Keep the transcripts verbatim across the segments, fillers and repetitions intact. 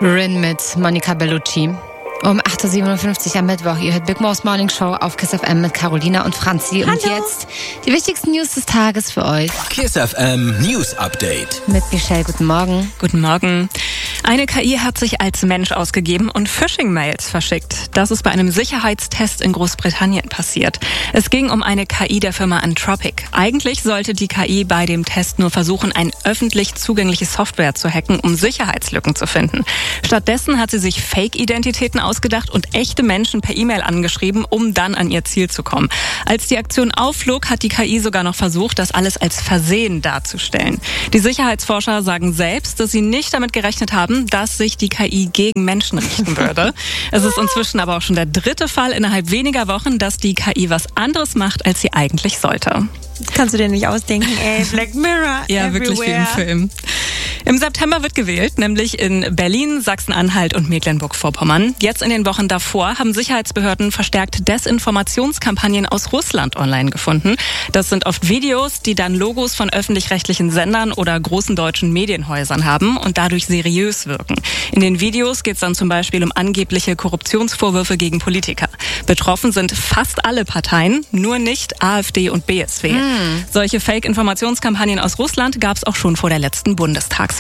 Rin mit Monica Bellucci. Um acht Uhr siebenundfünfzig am Mittwoch. Ihr hört Big Mo's Morning Show auf Kiss F M mit Carolina und Franzi. Hallo. Und jetzt die wichtigsten News des Tages für euch. Kiss F M News Update. Mit Michelle, guten Morgen. Guten Morgen. Eine K I hat sich als Mensch ausgegeben und Phishing-Mails verschickt. Das ist bei einem Sicherheitstest in Großbritannien passiert. Es ging um eine K I der Firma Anthropic. Eigentlich sollte die K I bei dem Test nur versuchen, ein öffentlich zugängliche Software zu hacken, um Sicherheitslücken zu finden. Stattdessen hat sie sich Fake-Identitäten ausgedacht und echte Menschen per E-Mail angeschrieben, um dann an ihr Ziel zu kommen. Als die Aktion aufflog, hat die K I sogar noch versucht, das alles als Versehen darzustellen. Die Sicherheitsforscher sagen selbst, dass sie nicht damit gerechnet haben, dass sich die K I gegen Menschen richten würde. Es ist inzwischen aber auch schon der dritte Fall innerhalb weniger Wochen, dass die K I was anderes macht, als sie eigentlich sollte. Das kannst du dir nicht ausdenken, ey. Black Mirror. Ja, everywhere. wirklich wie im Film. Im September wird gewählt, nämlich in Berlin, Sachsen-Anhalt und Mecklenburg-Vorpommern. Jetzt in den Wochen davor haben Sicherheitsbehörden verstärkt Desinformationskampagnen aus Russland online gefunden. Das sind oft Videos, die dann Logos von öffentlich-rechtlichen Sendern oder großen deutschen Medienhäusern haben und dadurch seriös wirken. In den Videos geht es dann zum Beispiel um angebliche Korruptionsvorwürfe gegen Politiker. Betroffen sind fast alle Parteien, nur nicht AfD und B S W. Hm. Solche Fake-Informationskampagnen aus Russland gab es auch schon vor der letzten Bundestagswahl.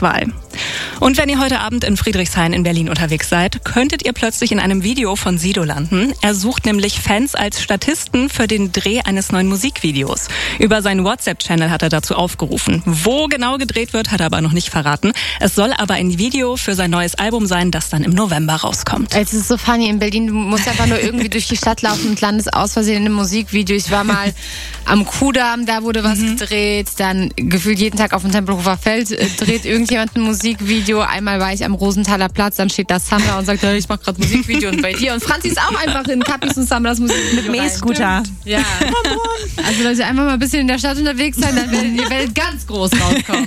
Und wenn ihr heute Abend in Friedrichshain in Berlin unterwegs seid, könntet ihr plötzlich in einem Video von Sido landen. Er sucht nämlich Fans als Statisten für den Dreh eines neuen Musikvideos. Über seinen WhatsApp-Channel hat er dazu aufgerufen. Wo genau gedreht wird, hat er aber noch nicht verraten. Es soll aber ein Video für sein neues Album sein, das dann im November rauskommt. Es ist so funny in Berlin, du musst einfach nur irgendwie durch die Stadt laufen und landest aus Versehen in einem Musikvideo. Ich war mal am Kudamm, da wurde was mhm. gedreht, dann gefühlt jeden Tag auf dem Tempelhofer Feld äh, dreht irgendjemand ein Musikvideo. Einmal war ich am Rosenthaler Platz, dann steht da Sandra und sagt, hey, ich mach gerade Musikvideo und bei dir. Und Franzi ist auch einfach in Kappis und Sandras Musikvideo mit E-Scooter. Ja. Also Leute, einfach mal ein bisschen in der Stadt unterwegs sein, dann werdet ihr werdet ganz groß rauskommen.